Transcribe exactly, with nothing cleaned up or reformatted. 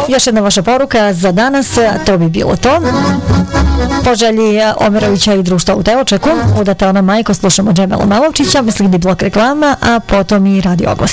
Još jedna vaša poruka za danas, to bi bilo to. Po želji Omerovića i društva u Teočeku, udata ona majko, slušamo Džemela Malovčića, mislim da je blok reklama, a potom i radio oglas.